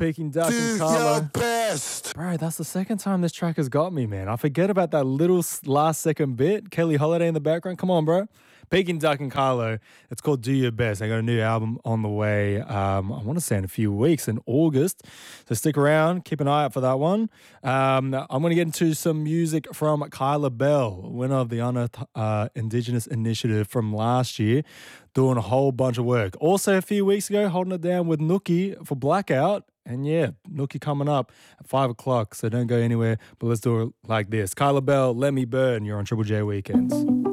Peking Duck and Carlo. Best. Bro, that's the second time this track has got me, man. I forget about that little last second bit. Kelly Holiday in the background. Come on, bro. Peking Duck and Carlo. It's called Do Your Best. They got a new album on the way. I want to say in a few weeks in August. So stick around. Keep an eye out for that one. I'm going to get into some music from Kyla Bell, winner of the Unearthed Indigenous Initiative from last year, doing a whole bunch of work. Also, a few weeks ago, holding it down with Nookie for Blackout. And yeah, Nookie coming up at 5 o'clock, so don't go anywhere. But let's do it like this. Kyla Bell, Let Me Burn. You're on Triple J Weekends.